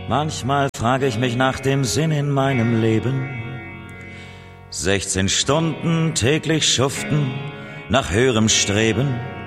Manchmal frage ich mich nach dem Sinn in meinem Leben. 16 Stunden täglich schuften, nach höherem Streben,